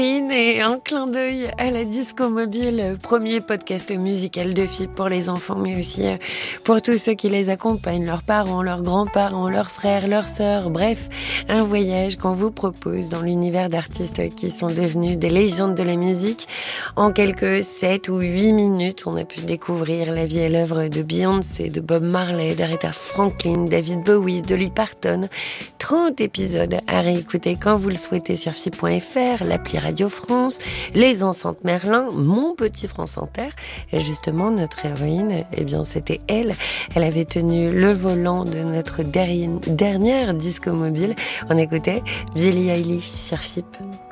Et un clin d'œil à la Disco Mobile, premier podcast musical de FIP pour les enfants, mais aussi pour tous ceux qui les accompagnent, leurs parents, leurs grands-parents, leurs frères, leurs sœurs. Bref, un voyage qu'on vous propose dans l'univers d'artistes qui sont devenus des légendes de la musique. En quelques 7 ou 8 minutes, on a pu découvrir la vie et l'œuvre de Beyoncé, de Bob Marley, d'Aretha Franklin, David Bowie, Dolly Parton. 30 épisodes à réécouter quand vous le souhaitez sur FIP.fr, l'appli Radio France, les enceintes Merlin, Mon Petit France Inter. Et justement, notre héroïne, eh bien, c'était elle. Elle avait tenu le volant de notre dernière Disco Mobile. On écoutait Billie Eilish sur FIP.